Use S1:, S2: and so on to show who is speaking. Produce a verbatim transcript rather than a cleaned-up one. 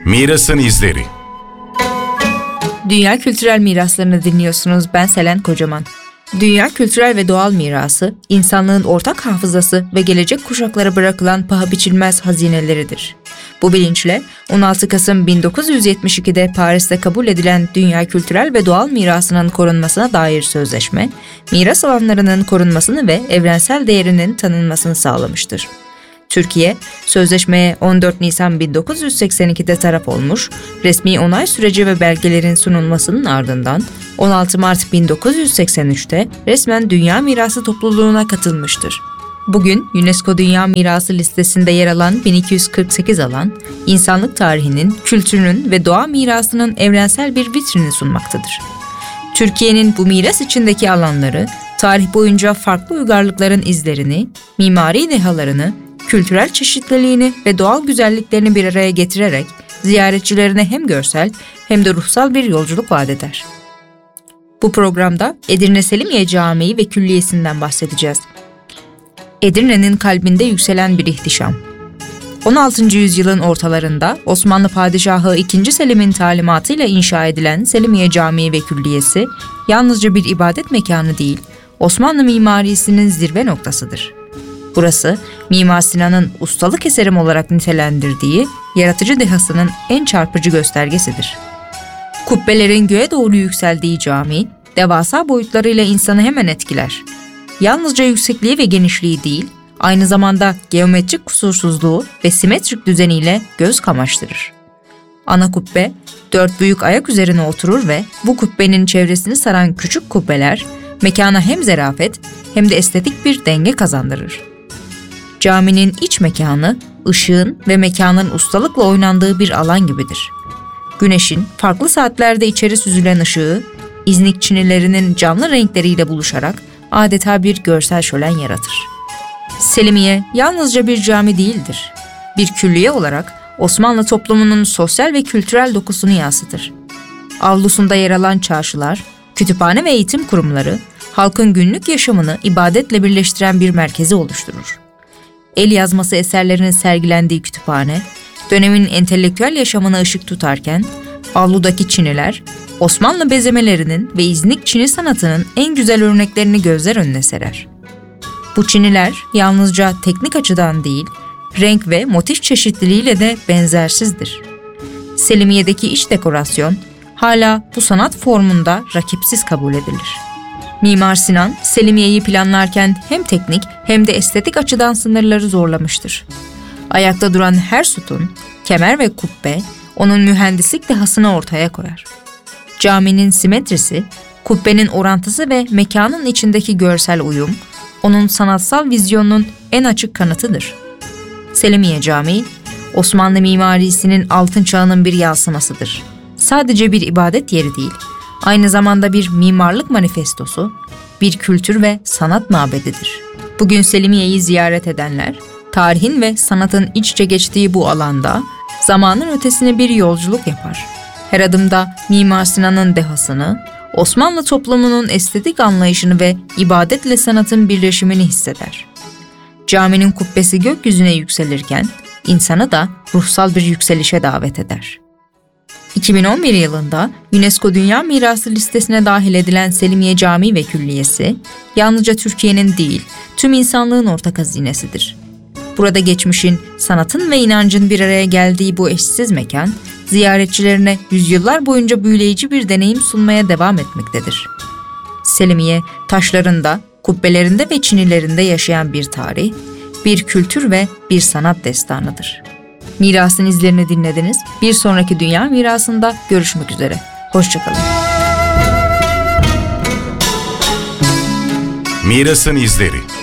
S1: Mirasın izleri.
S2: Dünya kültürel miraslarını dinliyorsunuz. Ben Selen Kocaman. Dünya kültürel ve doğal mirası, insanlığın ortak hafızası ve gelecek kuşaklara bırakılan paha biçilmez hazineleridir. Bu bilinçle on altı Kasım bin dokuz yüz yetmiş ikide Paris'te kabul edilen Dünya Kültürel ve Doğal Mirasının korunmasına dair sözleşme, miras alanlarının korunmasını ve evrensel değerinin tanınmasını sağlamıştır. Türkiye, sözleşmeye on dört Nisan bin dokuz yüz seksen ikide taraf olmuş, resmi onay süreci ve belgelerin sunulmasının ardından on altı Mart bin dokuz yüz seksen üçte resmen Dünya Mirası topluluğuna katılmıştır. Bugün UNESCO Dünya Mirası listesinde yer alan bin iki yüz kırk sekiz alan, insanlık tarihinin, kültürünün ve doğa mirasının evrensel bir vitrini sunmaktadır. Türkiye'nin bu miras içindeki alanları, tarih boyunca farklı uygarlıkların izlerini, mimari dehalarını, kültürel çeşitliliğini ve doğal güzelliklerini bir araya getirerek ziyaretçilerine hem görsel hem de ruhsal bir yolculuk vaat eder. Bu programda Edirne Selimiye Camii ve Külliyesi'nden bahsedeceğiz. Edirne'nin kalbinde yükselen bir ihtişam. on altıncı yüzyılın ortalarında Osmanlı Padişahı ikinci. Selim'in talimatıyla inşa edilen Selimiye Camii ve Külliyesi, yalnızca bir ibadet mekanı değil, Osmanlı mimarisinin zirve noktasıdır. Burası, Mimar Sinan'ın ustalık eserim olarak nitelendirdiği yaratıcı dehasının en çarpıcı göstergesidir. Kubbelerin göğe doğru yükseldiği cami, devasa boyutlarıyla insanı hemen etkiler. Yalnızca yüksekliği ve genişliği değil, aynı zamanda geometrik kusursuzluğu ve simetrik düzeniyle göz kamaştırır. Ana kubbe, dört büyük ayak üzerine oturur ve bu kubbenin çevresini saran küçük kubbeler, mekana hem zarafet hem de estetik bir denge kazandırır. Caminin iç mekanı, ışığın ve mekanın ustalıkla oynandığı bir alan gibidir. Güneşin farklı saatlerde içeri süzülen ışığı, İznik çinilerinin canlı renkleriyle buluşarak adeta bir görsel şölen yaratır. Selimiye yalnızca bir cami değildir. Bir külliye olarak Osmanlı toplumunun sosyal ve kültürel dokusunu yansıtır. Avlusunda yer alan çarşılar, kütüphane ve eğitim kurumları, halkın günlük yaşamını ibadetle birleştiren bir merkezi oluşturur. El yazması eserlerinin sergilendiği kütüphane, dönemin entelektüel yaşamına ışık tutarken, avludaki çiniler, Osmanlı bezemelerinin ve İznik çini sanatının en güzel örneklerini gözler önüne serer. Bu çiniler yalnızca teknik açıdan değil, renk ve motif çeşitliliğiyle de benzersizdir. Selimiye'deki iç dekorasyon, hala bu sanat formunda rakipsiz kabul edilir. Mimar Sinan, Selimiye'yi planlarken hem teknik hem de estetik açıdan sınırları zorlamıştır. Ayakta duran her sütun, kemer ve kubbe, onun mühendislik dehasını ortaya koyar. Caminin simetrisi, kubbenin orantısı ve mekanın içindeki görsel uyum, onun sanatsal vizyonunun en açık kanıtıdır. Selimiye Camii, Osmanlı mimarisinin altın çağının bir yansımasıdır. Sadece bir ibadet yeri değil, aynı zamanda bir mimarlık manifestosu, bir kültür ve sanat mabedidir. Bugün Selimiye'yi ziyaret edenler, tarihin ve sanatın iç içe geçtiği bu alanda zamanın ötesine bir yolculuk yapar. Her adımda Mimar Sinan'ın dehasını, Osmanlı toplumunun estetik anlayışını ve ibadetle sanatın birleşimini hisseder. Caminin kubbesi gökyüzüne yükselirken, insanı da ruhsal bir yükselişe davet eder. iki bin on bir yılında UNESCO Dünya Mirası listesine dahil edilen Selimiye Camii ve Külliyesi, yalnızca Türkiye'nin değil, tüm insanlığın ortak hazinesidir. Burada geçmişin, sanatın ve inancın bir araya geldiği bu eşsiz mekan, ziyaretçilerine yüzyıllar boyunca büyüleyici bir deneyim sunmaya devam etmektedir. Selimiye, taşlarında, kubbelerinde ve çinilerinde yaşayan bir tarih, bir kültür ve bir sanat destanıdır. Mirasın izlerini dinlediniz. Bir sonraki Dünya Mirası'nda görüşmek üzere. Hoşçakalın.
S1: Mirasın izleri.